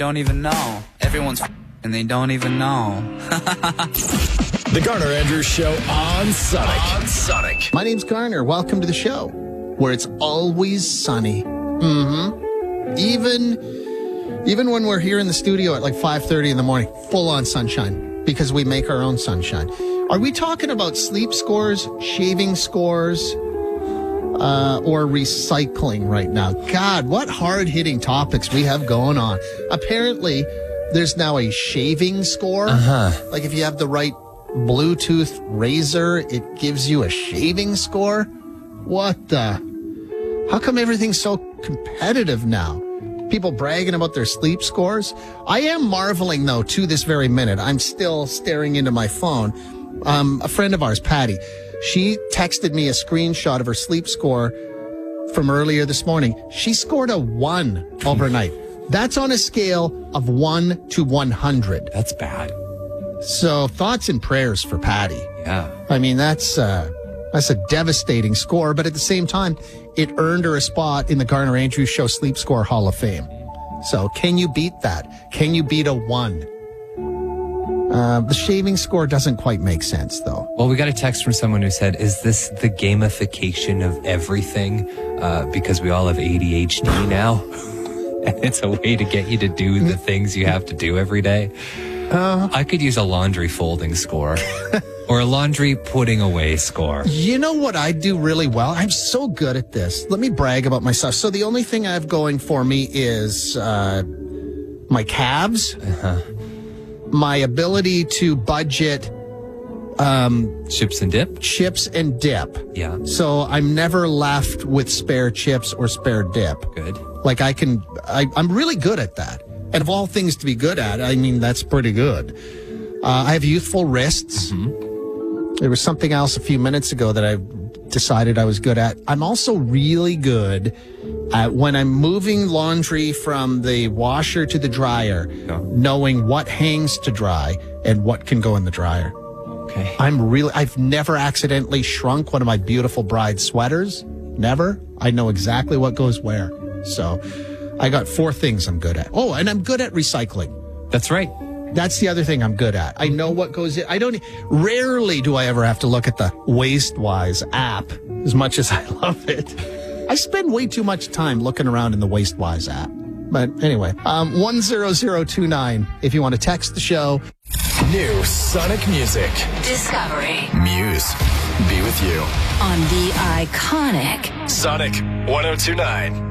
don't even know. Everyone's and they don't even know. The Garner Andrews Show on Sonic. My name's Garner. Welcome to the show, where it's always sunny. Even when we're here in the studio at like 5:30 in the morning, full on sunshine, because we make our own sunshine. Are we talking about sleep scores, shaving scores, or recycling right now? God, what hard-hitting topics we have going on. Apparently, there's now a shaving score. Like if you have the right Bluetooth razor, it gives you a shaving score. What the? How come everything's so competitive now? People bragging about their sleep scores. I am marveling, though, to this very minute. I'm still staring into my phone. A friend of ours, Patty, she texted me a screenshot of her sleep score from earlier this morning. She scored a 1 overnight. That's on a scale of 1 to 100. That's bad. So thoughts and prayers for Patty. Yeah. I mean, that's a devastating score, but at the same time, it earned her a spot in the Garner Andrews Show Sleep Score Hall of Fame. So can you beat that? Can you beat a 1? The shaving score doesn't quite make sense, though. Well, we got a text from someone who said, is this the gamification of everything? Because we all have ADHD now. And it's a way to get you to do the things you have to do every day. I could use a laundry folding score or a laundry putting away score. You know what I do really well? I'm so good at this. Let me brag about myself. So the only thing I have going for me is my calves, my ability to budget chips and dip. Yeah. So I'm never left with spare chips or spare dip. Good. Like I'm really good at that. And of all things to be good at, I mean, that's pretty good. I have youthful wrists. There was something else a few minutes ago that I decided I was good at. I'm also really good at when I'm moving laundry from the washer to the dryer, knowing what hangs to dry and what can go in the dryer. Okay. I've never accidentally shrunk one of my beautiful bride sweaters. Never. I know exactly what goes where. So I got 4 things I'm good at. Oh, and I'm good at recycling. That's right. That's the other thing I'm good at. I know what goes in. Rarely do I ever have to look at the WasteWise app, as much as I love it. I spend way too much time looking around in the WasteWise app. But anyway, 10029 if you want to text the show. New Sonic music. Discovery. Muse. Be with you. On the iconic Sonic 1029.